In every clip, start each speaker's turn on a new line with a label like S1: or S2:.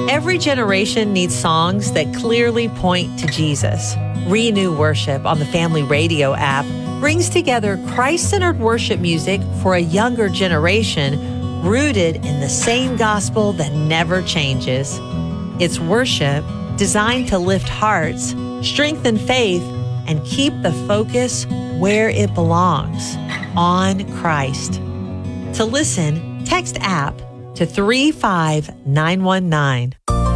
S1: Every generation needs songs that clearly point to Jesus. Renew Worship on the Family Radio app brings together Christ-centered worship music for a younger generation rooted in the same gospel that never changes. It's worship designed to lift hearts, strengthen faith, and keep the focus where it belongs, on Christ. To listen, text app to 35919.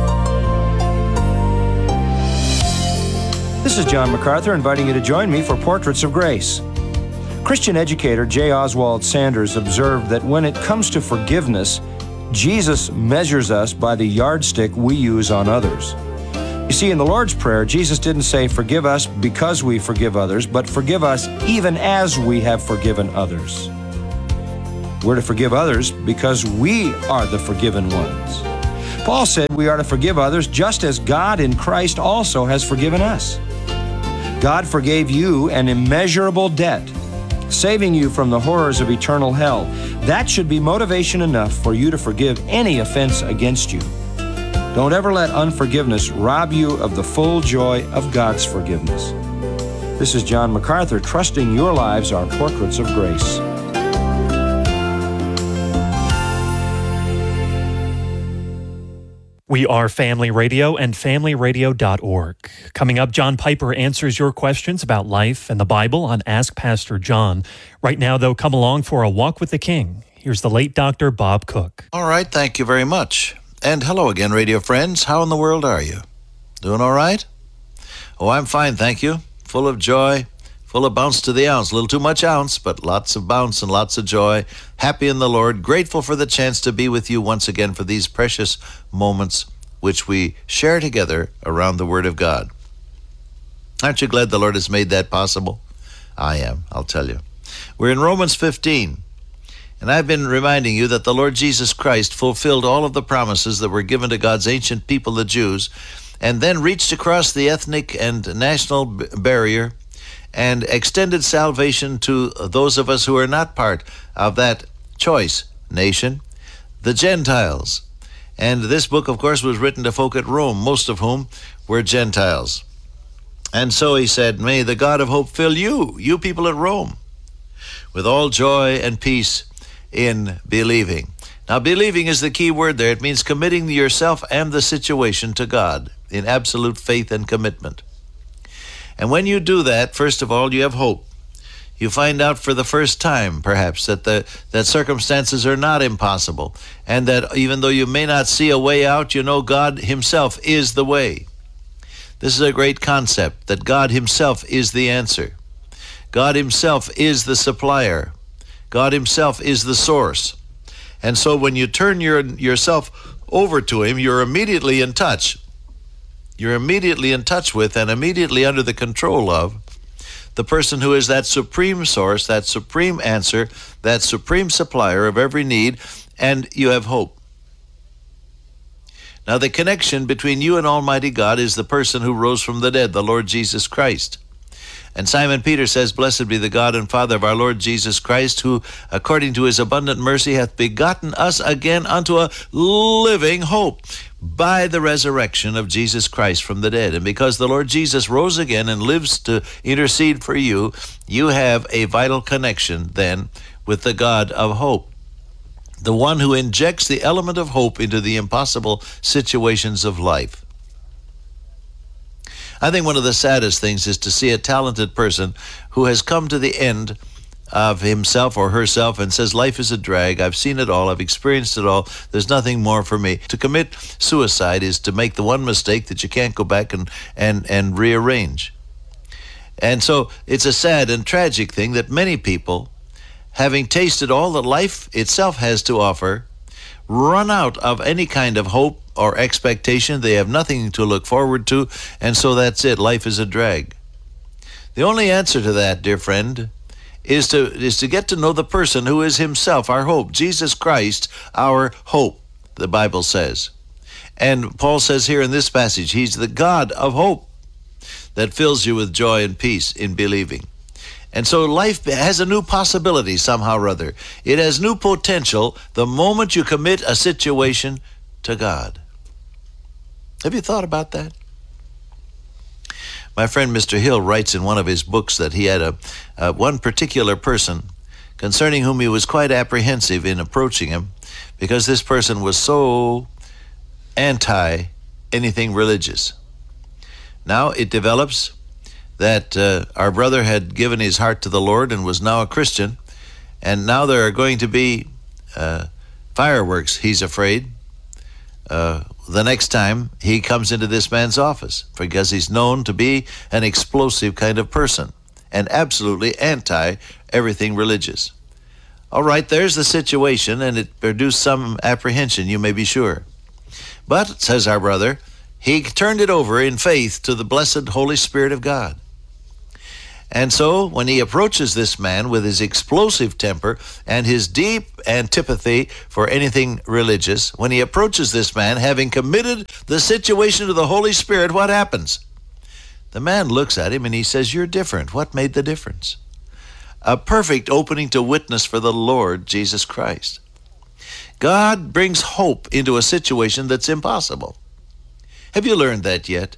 S2: This is John MacArthur inviting you to join me for Portraits of Grace. Christian educator J. Oswald Sanders observed that when it comes to forgiveness, Jesus measures us by the yardstick we use on others. You see, in the Lord's Prayer, Jesus didn't say, "Forgive us because we forgive others," but "Forgive us even as we have forgiven others." We're to forgive others because we are the forgiven ones. Paul said we are to forgive others just as God in Christ also has forgiven us. God forgave you an immeasurable debt, saving you from the horrors of eternal hell. That should be motivation enough for you to forgive any offense against you. Don't ever let unforgiveness rob you of the full joy of God's forgiveness. This is John MacArthur, trusting your lives are portraits of grace.
S3: We are Family Radio and FamilyRadio.org. Coming up, John Piper answers your questions about life and the Bible on Ask Pastor John. Right now, though, come along for a walk with the King. Here's the late Dr. Bob Cook.
S4: All right, thank you very much. And hello again, radio friends. How in the world are you? Doing all right? Oh, I'm fine, thank you. Full of joy, full of bounce to the ounce. A little too much ounce, but lots of bounce and lots of joy. Happy in the Lord. Grateful for the chance to be with you once again for these precious moments which we share together around the Word of God. Aren't you glad the Lord has made that possible? I am, I'll tell you. We're in Romans 15. And I've been reminding you that the Lord Jesus Christ fulfilled all of the promises that were given to God's ancient people, the Jews, and then reached across the ethnic and national barrier and extended salvation to those of us who are not part of that choice nation, the Gentiles. And this book, of course, was written to folk at Rome, most of whom were Gentiles. And so he said, "May the God of hope fill you people at Rome, with all joy and peace in believing." Now, believing is the key word there. It means committing yourself and the situation to God in absolute faith and commitment. And when you do that, first of all, you have hope. You find out for the first time, perhaps, that circumstances are not impossible, and that even though you may not see a way out, you know God Himself is the way. This is a great concept, that God Himself is the answer. God Himself is the supplier. God Himself is the source. And so when you turn yourself over to Him, you're immediately in touch. You're immediately in touch with and immediately under the control of the person who is that supreme source, that supreme answer, that supreme supplier of every need, and you have hope. Now, the connection between you and Almighty God is the person who rose from the dead, the Lord Jesus Christ. And Simon Peter says, "Blessed be the God and Father of our Lord Jesus Christ, who, according to His abundant mercy, hath begotten us again unto a living hope by the resurrection of Jesus Christ from the dead." And because the Lord Jesus rose again and lives to intercede for you, you have a vital connection then with the God of hope, the one who injects the element of hope into the impossible situations of life. I think one of the saddest things is to see a talented person who has come to the end of himself or herself and says, "Life is a drag. I've seen it all. I've experienced it all. There's nothing more for me." To commit suicide is to make the one mistake that you can't go back and rearrange. And so it's a sad and tragic thing that many people, having tasted all that life itself has to offer, run out of any kind of hope or expectation. They have nothing to look forward to, and so that's it. Life is a drag. The only answer to that, dear friend, is to get to know the person who is Himself our hope, Jesus Christ, our hope, the Bible says. And Paul says here in this passage, He's the God of hope that fills you with joy and peace in believing. And so life has a new possibility somehow or other. It has new potential the moment you commit a situation to God. Have you thought about that? My friend Mr. Hill writes in one of his books that he had one particular person concerning whom he was quite apprehensive in approaching him because this person was so anti anything religious. Now it develops that our brother had given his heart to the Lord and was now a Christian, and now there are going to be fireworks, he's afraid, the next time he comes into this man's office, because he's known to be an explosive kind of person and absolutely anti everything religious. All right, there's the situation, and it produced some apprehension, you may be sure. But, says our brother, he turned it over in faith to the blessed Holy Spirit of God. And so, when he approaches this man with his explosive temper and his deep antipathy for anything religious, when he approaches this man, having committed the situation to the Holy Spirit, what happens? The man looks at him and he says, "You're different." What made the difference? A perfect opening to witness for the Lord Jesus Christ. God brings hope into a situation that's impossible. Have you learned that yet?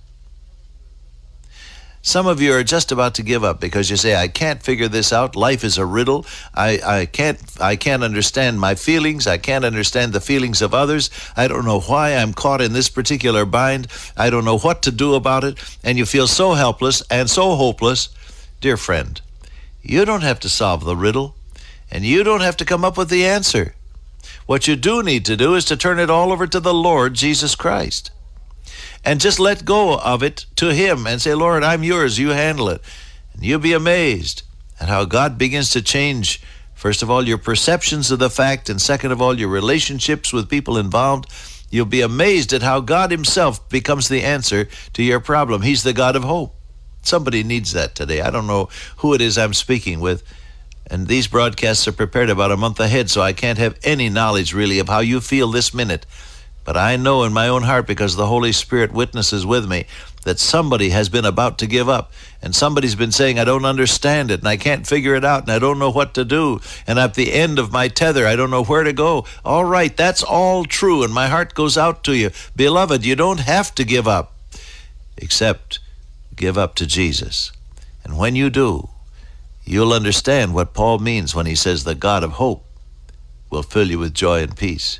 S4: Some of you are just about to give up because you say, "I can't figure this out. Life is a riddle. I can't understand my feelings. I can't understand the feelings of others. I don't know why I'm caught in this particular bind. I don't know what to do about it." And you feel so helpless and so hopeless. Dear friend, you don't have to solve the riddle, and you don't have to come up with the answer. What you do need to do is to turn it all over to the Lord Jesus Christ. And just let go of it to Him and say, "Lord, I'm yours, you handle it." And you'll be amazed at how God begins to change, first of all, your perceptions of the fact, and second of all, your relationships with people involved. You'll be amazed at how God Himself becomes the answer to your problem. He's the God of hope. Somebody needs that today. I don't know who it is I'm speaking with, and these broadcasts are prepared about a month ahead, so I can't have any knowledge really of how you feel this minute. But I know in my own heart, because the Holy Spirit witnesses with me, that somebody has been about to give up. And somebody's been saying, "I don't understand it, and I can't figure it out, and I don't know what to do. And at the end of my tether, I don't know where to go." All right, that's all true, and my heart goes out to you. Beloved, you don't have to give up, except give up to Jesus. And when you do, you'll understand what Paul means when he says the God of hope will fill you with joy and peace.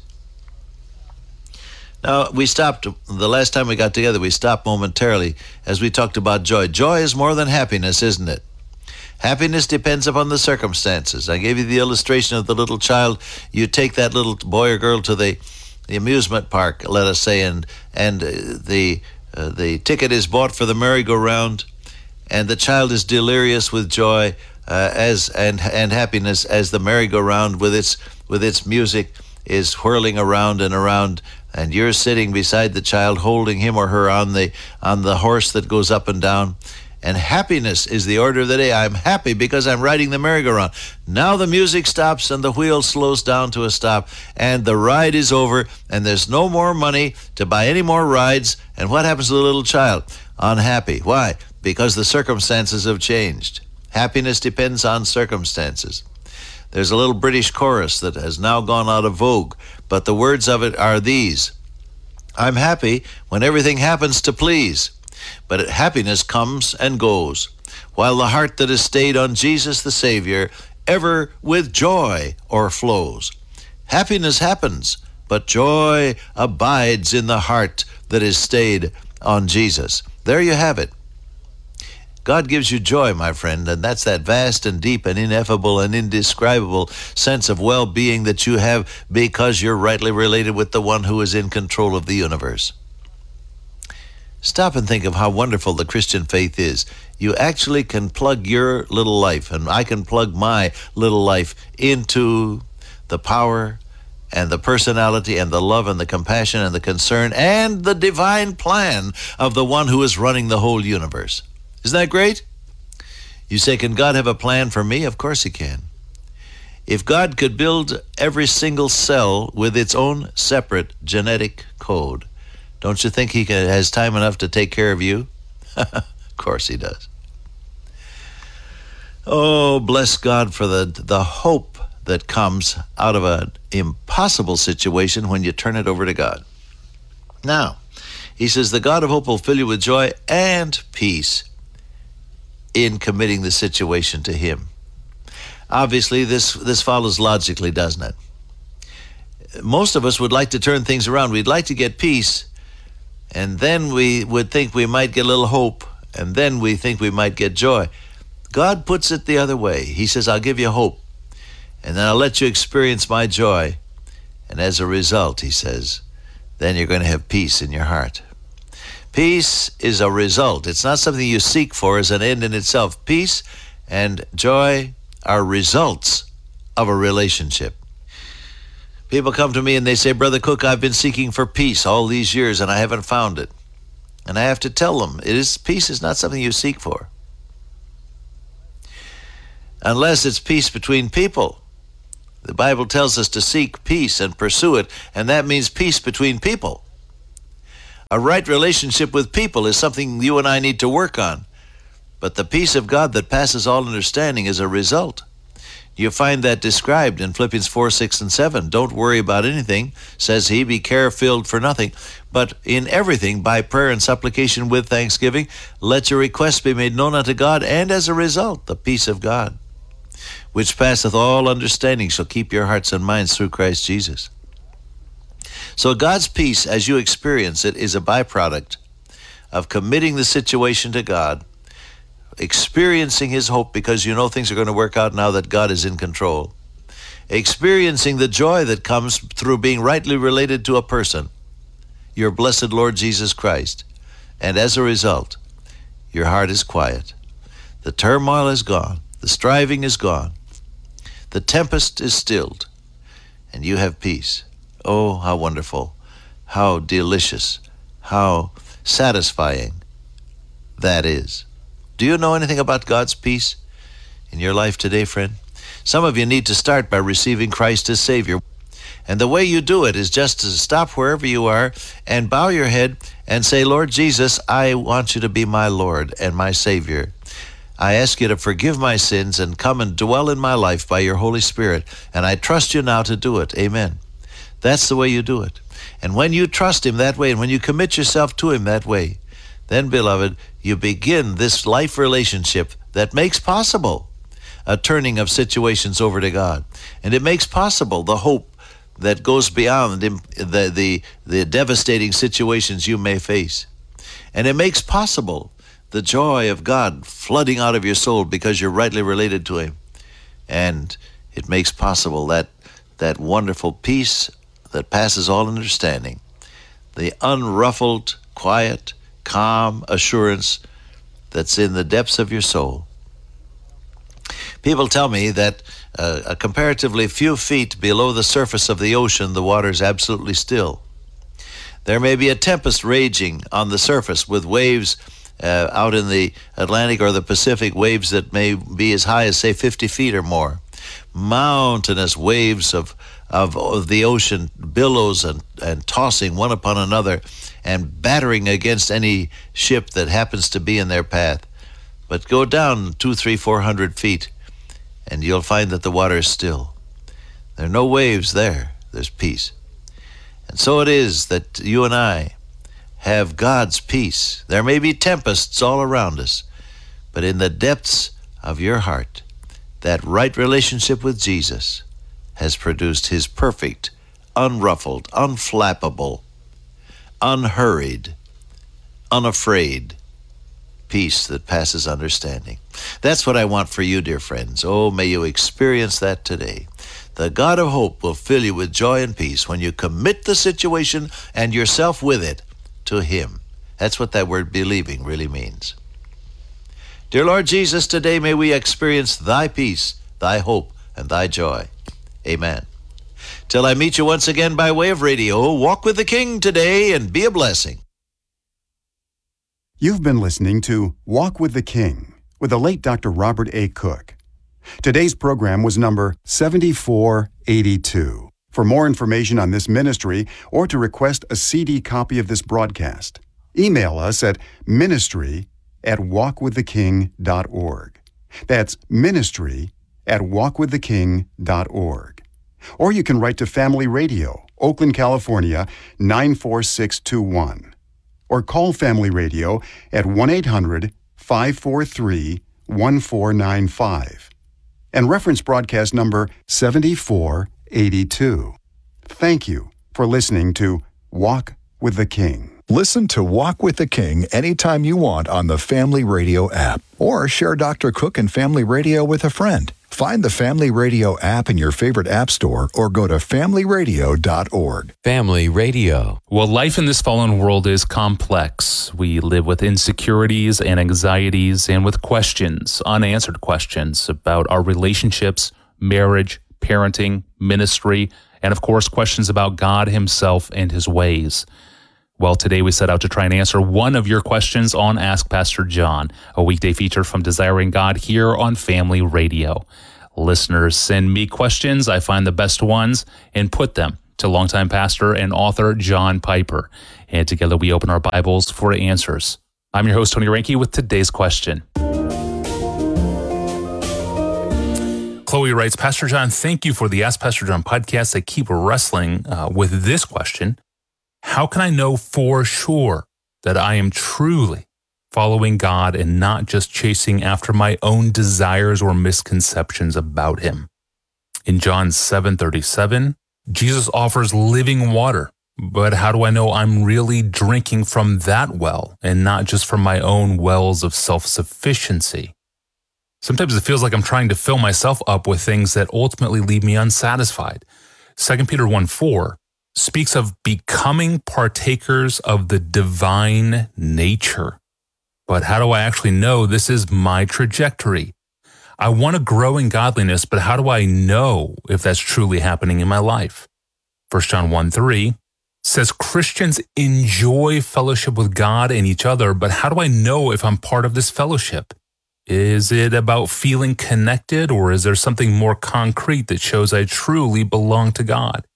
S4: Now, we stopped, the last time we got together, we stopped momentarily as we talked about joy. Joy is more than happiness, isn't it? Happiness depends upon the circumstances. I gave you the illustration of the little child. You take that little boy or girl to the amusement park, let us say, and the ticket is bought for the merry-go-round, and the child is delirious with joy and happiness as the merry-go-round with its music is whirling around and around, and you're sitting beside the child holding him or her on the horse that goes up and down. And happiness is the order of the day. I'm happy because I'm riding the merry-go-round. Now the music stops and the wheel slows down to a stop, and the ride is over, and there's no more money to buy any more rides. And what happens to the little child? Unhappy. Why? Because the circumstances have changed. Happiness depends on circumstances. There's a little British chorus that has now gone out of vogue, but the words of it are these: "I'm happy when everything happens to please, but happiness comes and goes, while the heart that is stayed on Jesus the Savior ever with joy o'erflows. Happiness happens, but joy abides in the heart that is stayed on Jesus." There you have it. God gives you joy, my friend, and that's that vast and deep and ineffable and indescribable sense of well-being that you have because you're rightly related with the one who is in control of the universe. Stop and think of how wonderful the Christian faith is. You actually can plug your little life, and I can plug my little life into the power and the personality and the love and the compassion and the concern and the divine plan of the one who is running the whole universe. Isn't that great? You say, can God have a plan for me? Of course He can. If God could build every single cell with its own separate genetic code, don't you think He has time enough to take care of you? Of course He does. Oh, bless God for the hope that comes out of an impossible situation when you turn it over to God. Now, He says, the God of hope will fill you with joy and peace in committing the situation to Him. Obviously, this follows logically, doesn't it? Most of us would like to turn things around. We'd like to get peace, and then we would think we might get a little hope, and then we think we might get joy. God puts it the other way. He says, I'll give you hope, and then I'll let you experience my joy. And as a result, He says, then you're going to have peace in your heart. Peace is a result. It's not something you seek for as an end in itself. Peace and joy are results of a relationship. People come to me and they say, Brother Cook, I've been seeking for peace all these years and I haven't found it. And I have to tell them, peace is not something you seek for. Unless it's peace between people. The Bible tells us to seek peace and pursue it, and that means peace between people. A right relationship with people is something you and I need to work on. But the peace of God that passes all understanding is a result. You find that described in Philippians 4, 6, and 7. Don't worry about anything, says He, be care-filled for nothing. But in everything, by prayer and supplication with thanksgiving, let your requests be made known unto God, and as a result, the peace of God, which passeth all understanding, shall keep your hearts and minds through Christ Jesus. So God's peace, as you experience it, is a byproduct of committing the situation to God, experiencing His hope because you know things are going to work out now that God is in control, experiencing the joy that comes through being rightly related to a person, your blessed Lord Jesus Christ, and as a result, your heart is quiet. The turmoil is gone. The striving is gone. The tempest is stilled, and you have peace. Oh, how wonderful, how delicious, how satisfying that is. Do you know anything about God's peace in your life today, friend? Some of you need to start by receiving Christ as Savior. And the way you do it is just to stop wherever you are and bow your head and say, Lord Jesus, I want you to be my Lord and my Savior. I ask you to forgive my sins and come and dwell in my life by your Holy Spirit. And I trust you now to do it. Amen. That's the way you do it. And when you trust Him that way, and when you commit yourself to Him that way, then, beloved, you begin this life relationship that makes possible a turning of situations over to God. And it makes possible the hope that goes beyond the devastating situations you may face. And it makes possible the joy of God flooding out of your soul because you're rightly related to Him. And it makes possible that wonderful peace that passes all understanding, the unruffled, quiet, calm assurance that's in the depths of your soul. People tell me that a comparatively few feet below the surface of the ocean, the water is absolutely still. There may be a tempest raging on the surface with waves out in the Atlantic or the Pacific, waves that may be as high as, say, 50 feet or more. Mountainous waves of the ocean, billows and tossing one upon another and battering against any ship that happens to be in their path. But go down 200, 300, 400 feet and you'll find that the water is still. There are no waves there. There's peace. And so it is that you and I have God's peace. There may be tempests all around us, but in the depths of your heart, that right relationship with Jesus has produced His perfect, unruffled, unflappable, unhurried, unafraid peace that passes understanding. That's what I want for you, dear friends. Oh, may you experience that today. The God of hope will fill you with joy and peace when you commit the situation and yourself with it to Him. That's what that word believing really means. Dear Lord Jesus, today may we experience Thy peace, Thy hope, and Thy joy. Amen. Till I meet you once again by way of radio, walk with the King today and be a blessing.
S5: You've been listening to Walk with the King with the late Dr. Robert A. Cook. Today's program was number 7482. For more information on this ministry or to request a CD copy of this broadcast, email us at ministry@walkwiththeking.org. That's ministry@walkwiththeking.org. Or you can write to Family Radio, Oakland, California, 94621. or call Family Radio at 1-800-543-1495 and reference broadcast number 7482. Thank you for listening to Walk with the King.
S6: Listen to Walk with the King anytime you want on the Family Radio app, or share Dr. Cook and Family Radio with a friend. Find the Family Radio app in your favorite app store or go to familyradio.org.
S7: Family Radio.
S8: Well, life in this fallen world is complex. We live with insecurities and anxieties and with questions, unanswered questions about our relationships, marriage, parenting, ministry, and of course, questions about God Himself and His ways. Well, today we set out to try and answer one of your questions on Ask Pastor John, a weekday feature from Desiring God here on Family Radio. Listeners send me questions. I find the best ones and put them to longtime pastor and author John Piper. And together we open our Bibles for answers. I'm your host, Tony Reinke, with today's question. Chloe writes, Pastor John, thank you for the Ask Pastor John podcast. I keep wrestling with this question. How can I know for sure that I am truly following God and not just chasing after my own desires or misconceptions about Him? In John 7:37, Jesus offers living water. But how do I know I'm really drinking from that well and not just from my own wells of self-sufficiency? Sometimes it feels like I'm trying to fill myself up with things that ultimately leave me unsatisfied. 2 Peter 1:4 speaks of becoming partakers of the divine nature. But how do I actually know this is my trajectory? I want to grow in godliness, but how do I know if that's truly happening in my life? 1 John 1:3 says Christians enjoy fellowship with God and each other, but how do I know if I'm part of this fellowship? Is it about feeling connected, or is there something more concrete that shows I truly belong to God?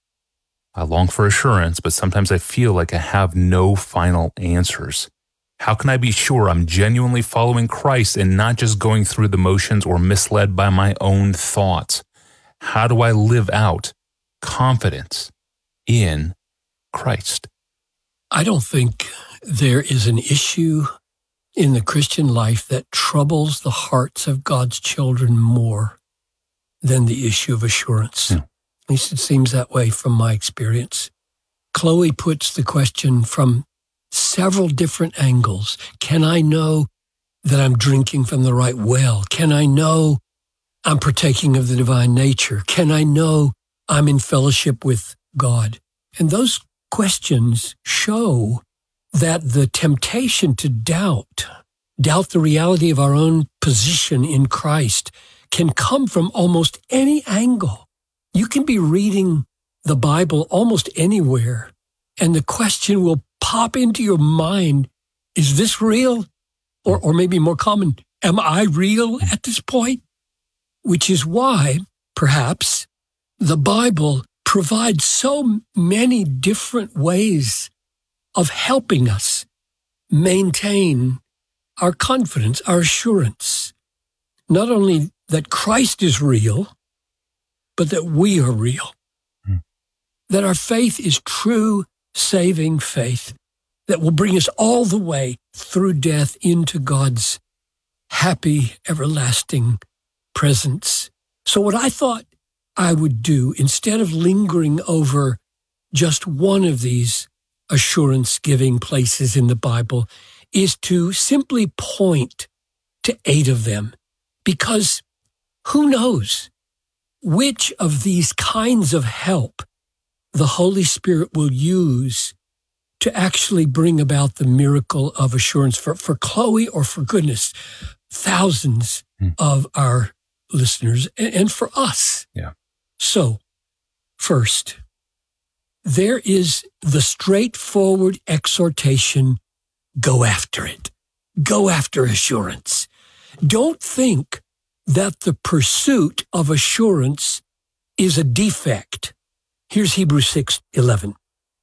S8: I long for assurance, but sometimes I feel like I have no final answers. How can I be sure I'm genuinely following Christ and not just going through the motions or misled by my own thoughts? How do I live out confidence in Christ?
S9: I don't think there is an issue in the Christian life that troubles the hearts of God's children more than the issue of assurance. At least it seems that way from my experience. Chloe puts the question from several different angles. Can I know that I'm drinking from the right well? Can I know I'm partaking of the divine nature? Can I know I'm in fellowship with God? And those questions show that the temptation to doubt the reality of our own position in Christ can come from almost any angle. You can be reading the Bible almost anywhere, and the question will pop into your mind, is this real? Or maybe more common, am I real at this point? Which is why, perhaps, the Bible provides so many different ways of helping us maintain our confidence, our assurance, not only that Christ is real, but that we are real, that our faith is true, saving faith that will bring us all the way through death into God's happy, everlasting presence. So what I thought I would do, instead of lingering over just one of these assurance-giving places in the Bible, is to simply point to 8 of them. Because who knows which of these kinds of help the Holy Spirit will use to actually bring about the miracle of assurance for Chloe, or for goodness, thousands of our listeners, and for us.
S8: Yeah.
S9: So, first, there is the straightforward exhortation, go after it. Go after assurance. Don't think that the pursuit of assurance is a defect. Here's Hebrews 6:11.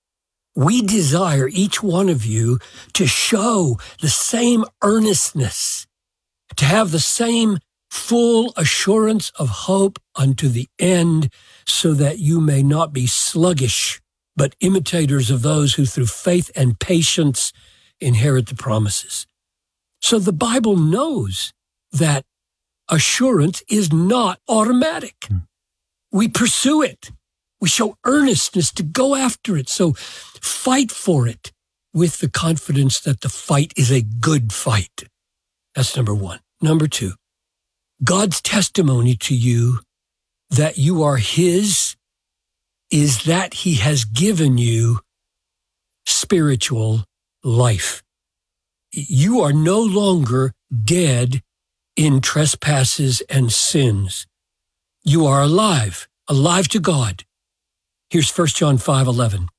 S9: We desire each one of you to show the same earnestness, to have the same full assurance of hope unto the end, so that you may not be sluggish, but imitators of those who through faith and patience inherit the promises. So the Bible knows that assurance is not automatic. We pursue it. We show earnestness to go after it. So fight for it with the confidence that the fight is a good fight. That's number one. Number two, God's testimony to you that you are His is that He has given you spiritual life. You are no longer dead in trespasses and sins. You are alive to God. Here's 1 John 5:11.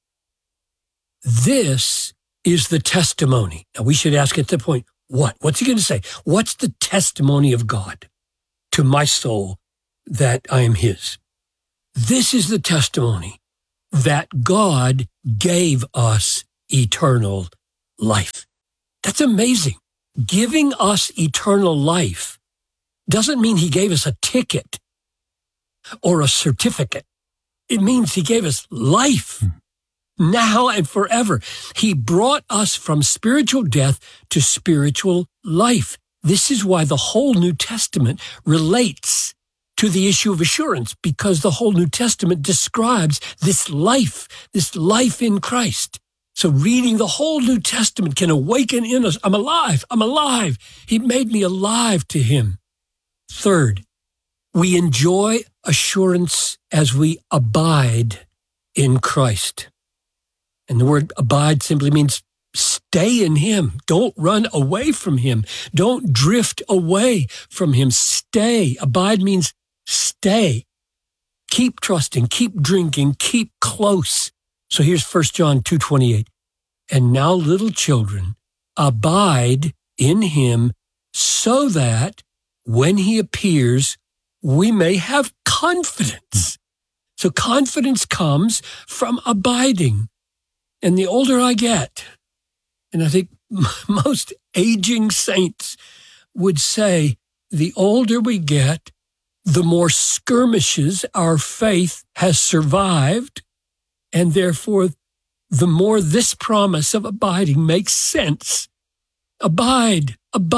S9: This is the testimony. Now we should ask at the point, what? What's he going to say? What's the testimony of God to my soul that I am His? This is the testimony that God gave us eternal life. That's amazing. Giving us eternal life doesn't mean He gave us a ticket or a certificate. It means He gave us life now and forever. He brought us from spiritual death to spiritual life. This is why the whole New Testament relates to the issue of assurance, because the whole New Testament describes this life in Christ. So reading the whole New Testament can awaken in us, I'm alive. He made me alive to Him. Third, we enjoy assurance as we abide in Christ. And the word abide simply means stay in Him. Don't run away from Him. Don't drift away from Him. Stay. Abide means stay. Keep trusting, keep drinking, keep close. So here's 1 John 2:28. And now, little children, abide in Him so that when He appears, we may have confidence. So confidence comes from abiding. And the older I get, and I think most aging saints would say, the older we get, the more skirmishes our faith has survived, and therefore the more this promise of abiding makes sense. Abide,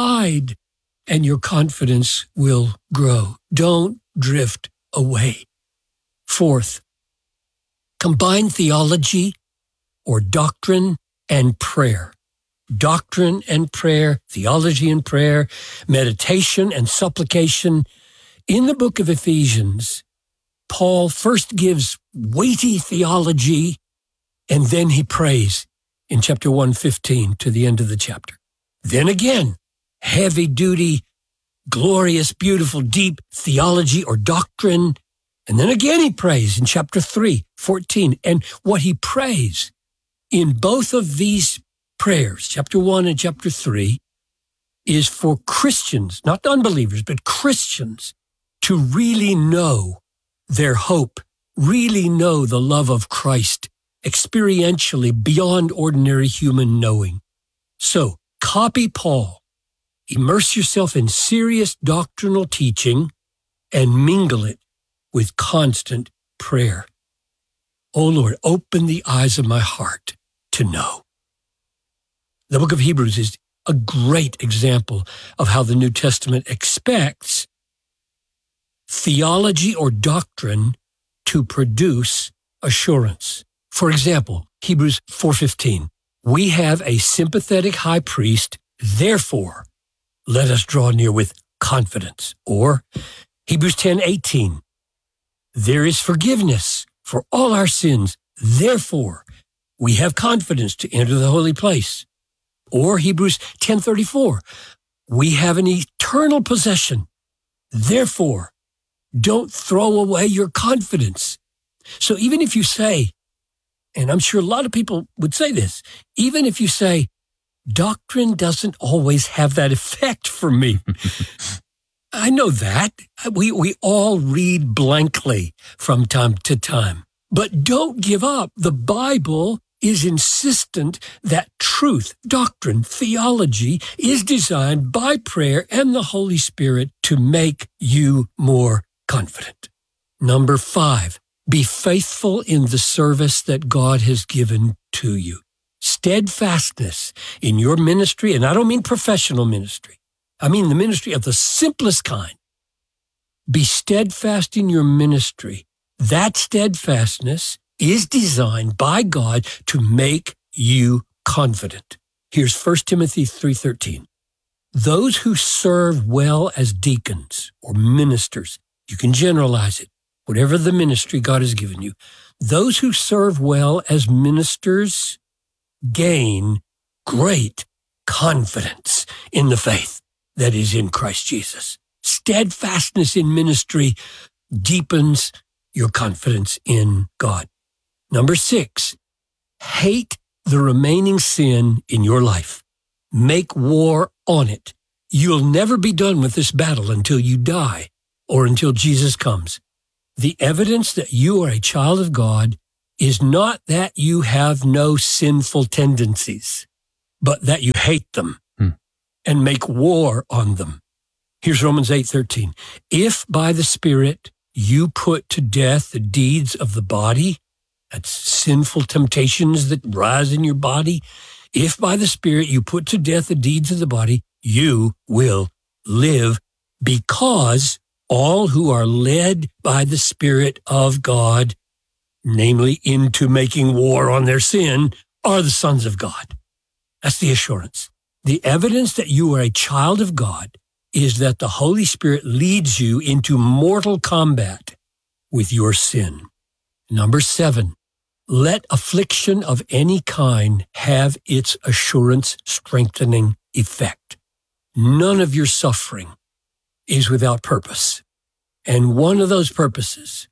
S9: and your confidence will grow. Don't drift away. Fourth, combine theology or doctrine and prayer. Doctrine and prayer, theology and prayer, meditation and supplication. In the book of Ephesians, Paul first gives weighty theology, and then he prays in chapter 1:15 to the end of the chapter. Then again, heavy-duty, glorious, beautiful, deep theology or doctrine. And then again he prays in chapter 3:14. And what he prays in both of these prayers, chapter 1 and chapter 3, is for Christians, not unbelievers, but Christians, to really know their hope, really know the love of Christ experientially beyond ordinary human knowing. So, copy Paul, immerse yourself in serious doctrinal teaching, and mingle it with constant prayer. Oh Lord, open the eyes of my heart to know. The book of Hebrews is a great example of how the New Testament expects theology or doctrine to produce assurance. For example, Hebrews 4:15, we have a sympathetic high priest, therefore let us draw near with confidence. Or Hebrews 10:18, there is forgiveness for all our sins, therefore we have confidence to enter the holy place. Or Hebrews 10:34, we have an eternal possession, therefore don't throw away your confidence. So even if you say, and I'm sure a lot of people would say this, even if you say, doctrine doesn't always have that effect for me. I know that. We all read blankly from time to time. But don't give up. The Bible is insistent that truth, doctrine, theology is designed by prayer and the Holy Spirit to make you more confident. Number 5, be faithful in the service that God has given to you. steadfastness in your ministry, and I don't mean professional ministry. I mean the ministry of the simplest kind. Be steadfast in your ministry. That steadfastness is designed by God to make you confident. Here's 1 Timothy 3:13. Those who serve well as deacons or ministers, you can generalize it, whatever the ministry God has given you, those who serve well as ministers gain great confidence in the faith that is in Christ Jesus. Steadfastness in ministry deepens your confidence in God. Number 6, hate the remaining sin in your life. Make war on it. You'll never be done with this battle until you die or until Jesus comes. The evidence that you are a child of God is not that you have no sinful tendencies, but that you hate them and make war on them. Here's Romans 8:13. If by the Spirit you put to death the deeds of the body, that's sinful temptations that rise in your body, if by the Spirit you put to death the deeds of the body, you will live, because all who are led by the Spirit of God, namely into making war on their sin, are the sons of God. That's the assurance. The evidence that you are a child of God is that the Holy Spirit leads you into mortal combat with your sin. Number 7, let affliction of any kind have its assurance strengthening effect. None of your suffering is without purpose. And one of those purposes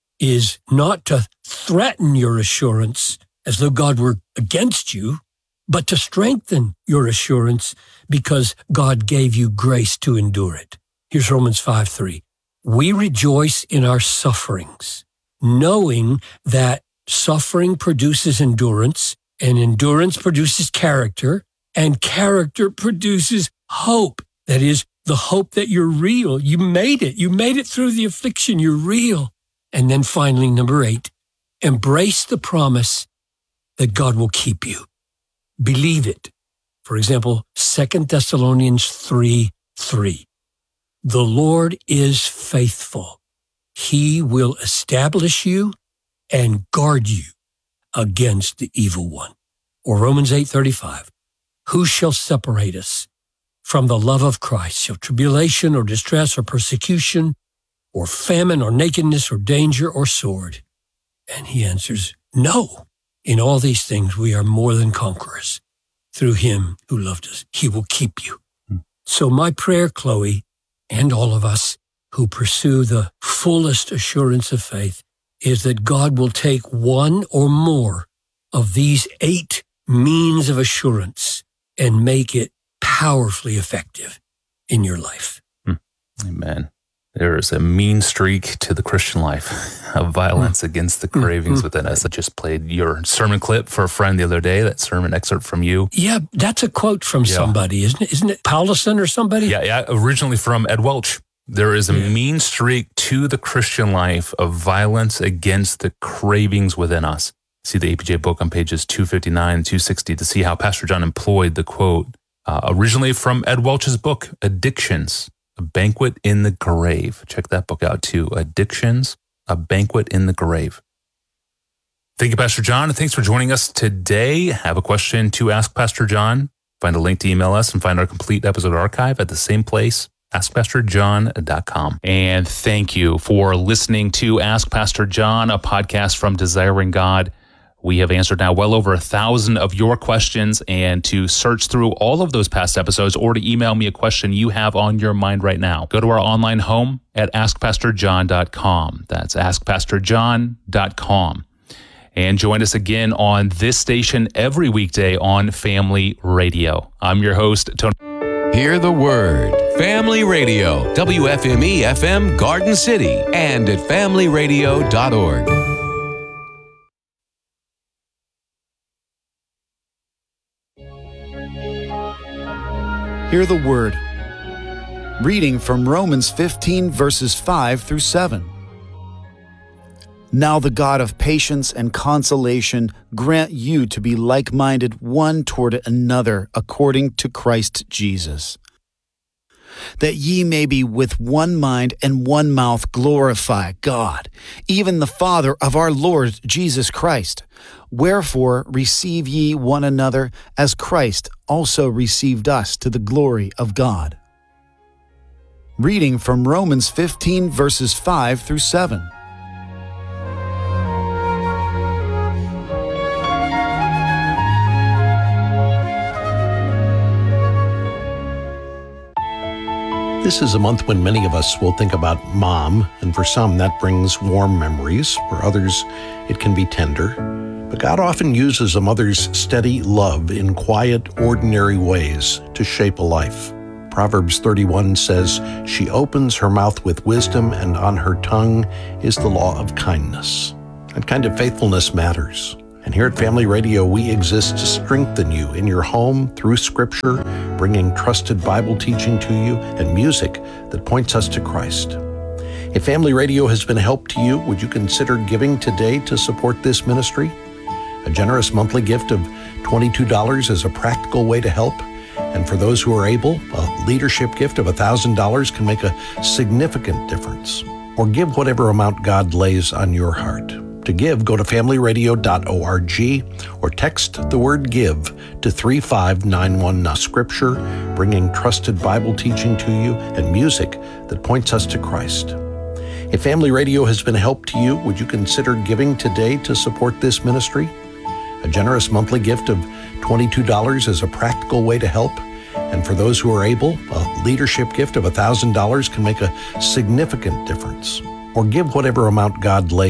S9: is not to threaten your assurance as though God were against you, but to strengthen your assurance because God gave you grace to endure it. Here's Romans 5:3. We rejoice in our sufferings, knowing that suffering produces endurance, and endurance produces character, and character produces hope. That is, the hope that you're real. You made it. You made it through the affliction. You're real. And then finally, number 8, embrace the promise that God will keep you. Believe it. For example, 2 Thessalonians 3:3. The Lord is faithful. He will establish you and guard you against the evil one. Or Romans 8:35. Who shall separate us from the love of Christ? Shall tribulation or distress or persecution or famine or nakedness or danger or sword? And he answers, no. In all these things we are more than conquerors through him who loved us. He will keep you. So my prayer, Chloe, and all of us who pursue the fullest assurance of faith, is that God will take one or more of these 8 means of assurance and make it powerfully effective in your life.
S8: Amen. There is a mean streak to the Christian life of violence against the cravings within us. I just played your sermon clip for a friend the other day, that sermon excerpt from you.
S9: Yeah, that's a quote from somebody, isn't it? Isn't it Paulison or somebody?
S8: Yeah, originally from Ed Welch. There is a mean streak to the Christian life of violence against the cravings within us. See the APJ book on pages 259 and 260 to see how Pastor John employed the quote, originally from Ed Welch's book, Addictions, A Banquet in the Grave. Check that book out too. Addictions, A Banquet in the Grave. Thank you, Pastor John. And thanks for joining us today. Have a question to ask Pastor John? Find a link to email us and find our complete episode archive at the same place, AskPastorJohn.com. And thank you for listening to Ask Pastor John, a podcast from Desiring God. We have answered now well over 1,000 of your questions, and to search through all of those past episodes or to email me a question you have on your mind right now, go to our online home at AskPastorJohn.com. That's AskPastorJohn.com. And join us again on this station every weekday on Family Radio. I'm your host, Tony.
S7: Hear the word. Family Radio, WFME FM Garden City, and at familyradio.org.
S10: Hear the word. Reading from Romans 15, verses 5 through 7. Now the God of patience and consolation grant you to be like-minded one toward another according to Christ Jesus, that ye may be with one mind and one mouth glorify God, even the Father of our Lord Jesus Christ. Wherefore receive ye one another as Christ also received us to the glory of God. Reading from Romans 15, verses 5 through 7.
S11: This is a month when many of us will think about Mom, and for some that brings warm memories. For others, it can be tender. But God often uses a mother's steady love in quiet, ordinary ways to shape a life. Proverbs 31 says, "She opens her mouth with wisdom, and on her tongue is the law of kindness." That kind of faithfulness matters. And here at Family Radio, we exist to strengthen you in your home through Scripture, bringing trusted Bible teaching to you and music that points us to Christ. If Family Radio has been a help to you, would you consider giving today to support this ministry? A generous monthly gift of $22 is a practical way to help. And for those who are able, a leadership gift of $1,000 can make a significant difference. Or give whatever amount God lays on your heart. To give, go to familyradio.org or text the word GIVE to 35919. Scripture, bringing trusted Bible teaching to you and music that points us to Christ. If Family Radio has been a help to you, would you consider giving today to support this ministry? A generous monthly gift of $22 is a practical way to help. And for those who are able, a leadership gift of $1,000 can make a significant difference. Or give whatever amount God lays